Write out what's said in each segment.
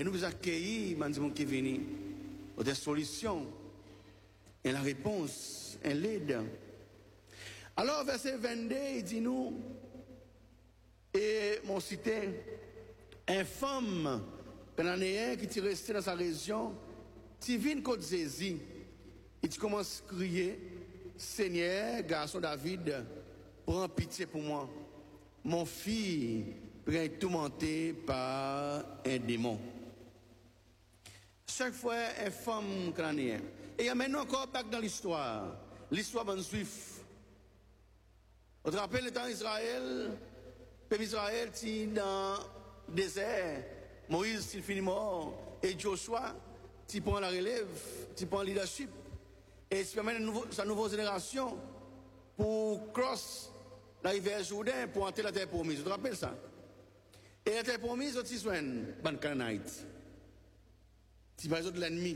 Et nous accueillir, nous qui venus, des solutions, et la réponse, et l'aide. Alors, verset 22, il dit nous, et mon cité, un femme cananéen qui est resté dans sa région, qui vient contre Jésus, il commence à crier, Seigneur, garçon David, prends pitié pour moi. Mon fils est tourmenté par un démon. Chaque fois, une femme cananéenne. Et il y a maintenant encore back dans l'histoire des Juifs. Vous vous rappelez le temps d'Israël, le peuple d'Israël, qui dans le désert, Moïse, il finit mort, et Joshua, qui prend la relève, qui prend le leadership. Et ça permet sa nouvelle génération pour cross la rivière Jourdain pour entrer la terre promise. Vous vous rappelez ça? Et la terre promise, c'est une bonne Canaanite. C'est pas de l'ennemi.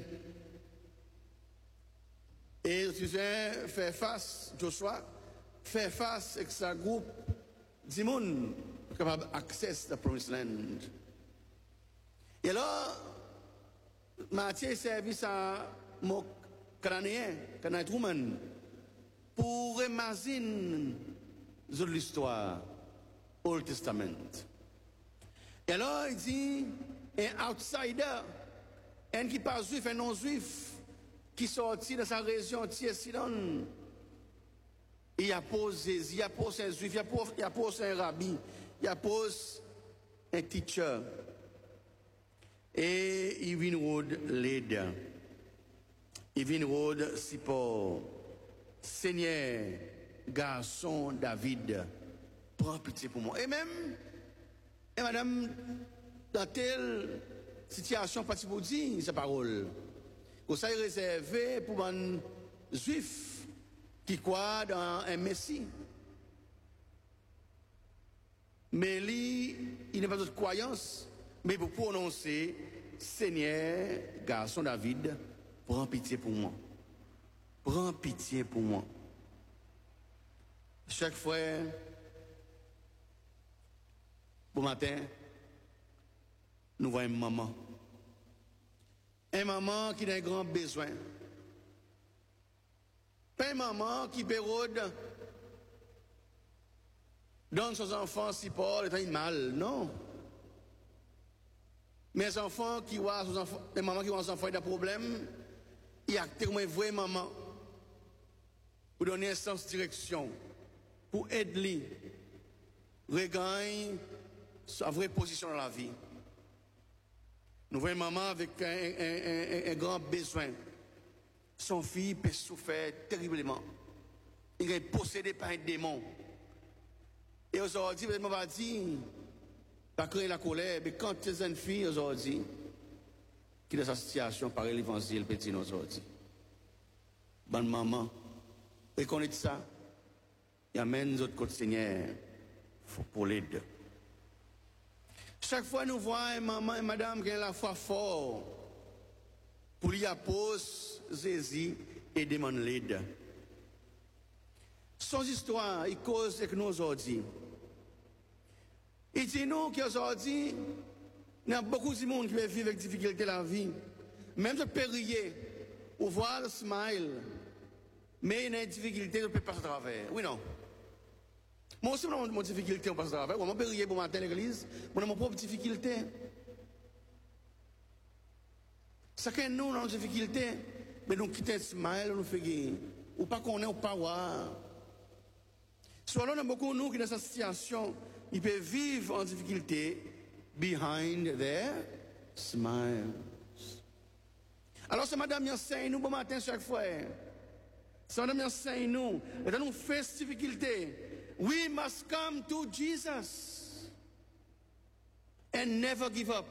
Et Josué fait face, Joshua fait face avec sa groupe d'immunes capable d'accéder à la promised land. Et là, Matthieu servit à mon Canaanite woman, pour imaginer l'histoire, Old Testament. Et alors, il dit, un outsider, un qui pas juif, un non-juif, qui sortit de sa région, Sidon, il y a posé Jésus, il y a posé un juif, il y a posé un rabbi, il y a posé un teacher. Et il vient de l'aide. Il vient de support. Seigneur, garçon David, prends pitié pour moi. Et même, et madame, dans telle situation, pas si vous dire sa parole. Que ça est réservé pour un juif qui croit dans un Messie. Mais lui, il n'a pas de croyance, mais pour prononcer, Seigneur, garçon David, prends pitié pour moi. Prends pitié pour moi. Chaque fois, bon matin, nous voyons une maman. Une maman qui a un grand besoin. Pas une maman qui pérode donne ses enfants si pauvres, et mal, non. Mais les enfants qui voient ses enfants, les mamans qui voient ses enfants, il y a des problèmes, il y a une vraie maman pour donner un sens de direction, pour aider, regagner sa vraie position dans la vie. Nous voyons maman avec un grand besoin. Son fils peut souffrir terriblement. Il est possédé par un démon. Et aujourd'hui, je va dire, pas créer la colère, mais quand tu es une fille aujourd'hui, qui est dans sa situation, par l'évangile, petit aujourd'hui. Bonne maman, reconnaître ça, et amène nous autres côté Seigneur pour l'aide. Chaque fois nous voyons maman et madame qui ont la foi forte pour lui apposer Jésus et demander l'aide. Son histoire, il cause avec nous aujourd'hui. Il dit nous qu'aujourd'hui, il y a beaucoup de monde qui vivent avec difficulté la vie. Même si peut rier ou voir le smile, mais il y a une difficulté, on ne peut pas passer à travers. Oui, non? Moi aussi, j'ai une difficulté, on passe à travers. Moi, je peux rier pour matin à l'église, mais j'ai mon propre difficulté. Chacun de nous a une difficulté, mais nous quittons le smile, nous faisons, ou pas qu'on est, ou pas voir. Soit là, il y a beaucoup de nous qui, dans cette situation, ils peuvent vivre en difficulté behind their smiles. Alors, c'est madame qui enseigne nous bon matin chaque fois. C'est madame qui enseigne nous. Et dans nos difficultés, we must come to Jesus and never give up.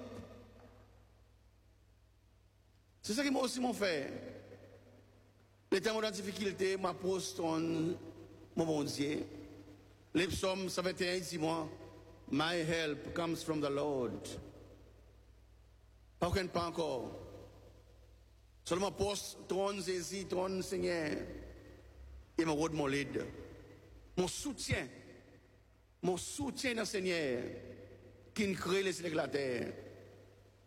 C'est ça que moi aussi m'ont fait. Les temps de difficulté, ma pose mon bon Dieu. Les psaumes 121 dit moi, my help comes from the Lord. Pas encore. Seulement pose trône Jésus, trône Seigneur. Et mon mon l'aide. Mon soutien dans le Seigneur qui crée les cieux et la terre.